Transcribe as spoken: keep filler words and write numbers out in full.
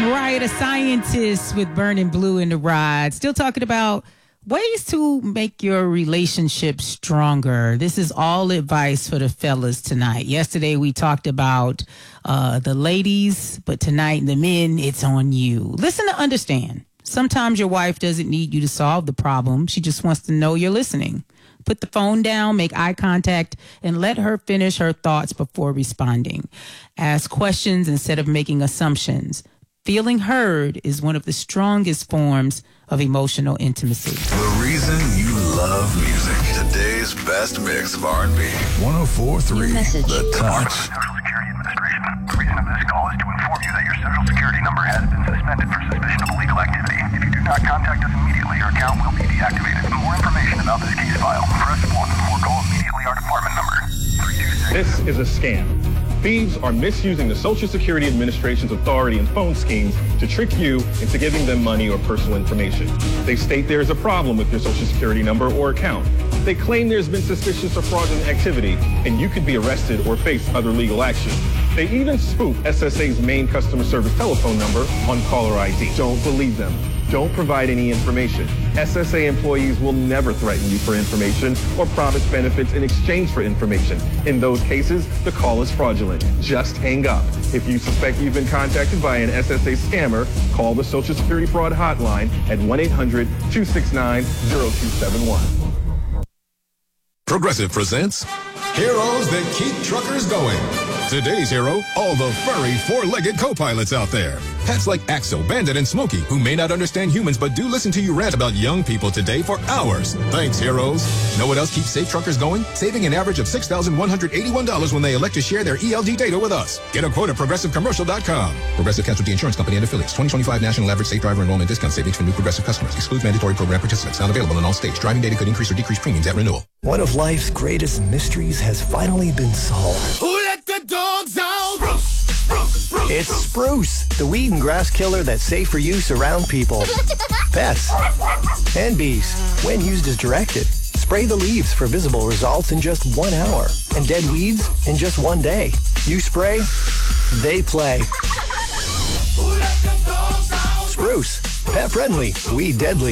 Mariah the Scientist with Burning Blue in the Ride. Still talking about ways to make your relationship stronger. This is all advice for the fellas tonight. Yesterday we talked about uh, the ladies, but tonight the men, it's on you. Listen to understand. Sometimes your wife doesn't need you to solve the problem. She just wants to know you're listening. Put the phone down, make eye contact, and let her finish her thoughts before responding. Ask questions instead of making assumptions. Feeling heard is one of the strongest forms of emotional intimacy. The reason you love music. Today's best mix of R and B. one oh four point three The Touch. Social Security Administration. The reason of this call is to inform you that your Social Security number has been suspended for suspicion of illegal activity. If you do not contact us immediately, your account will be deactivated. For more information about this case file, press one or call immediately our department number. three two six This is a scam. Thieves are misusing the Social Security Administration's authority and phone schemes to trick you into giving them money or personal information. They state there is a problem with your Social Security number or account. They claim there's been suspicious or fraudulent activity, and you could be arrested or face other legal action. They even spoof S S A's main customer service telephone number on caller I D. Don't believe them. Don't provide any information. S S A employees will never threaten you for information or promise benefits in exchange for information. In those cases, the call is fraudulent. Just hang up. If you suspect you've been contacted by an S S A scammer, call the Social Security Fraud Hotline at one eight hundred two six nine zero two seven one. Progressive presents Heroes That Keep Truckers Going. Today's hero, all the furry four-legged co-pilots out there. Pets like Axel, Bandit, and Smokey, who may not understand humans but do listen to you rant about young people today for hours. Thanks, heroes. Know what else keeps safe truckers going? Saving an average of six thousand one hundred eighty-one dollars when they elect to share their E L D data with us. Get a quote at progressive commercial dot com. Progressive Casualty Insurance Company and affiliates. twenty twenty-five National Average Safe Driver Enrollment Discount Savings for new Progressive customers. Excludes mandatory program participants. Not available in all states. Driving data could increase or decrease premiums at renewal. One of life's greatest mysteries has finally been solved. Who let the dogs out? It's Spruce, the weed and grass killer that's safe for use around people, pets, and bees. When used as directed, spray the leaves for visible results in just one hour and dead weeds in just one day. You spray, they play. Spruce, pet friendly, weed deadly.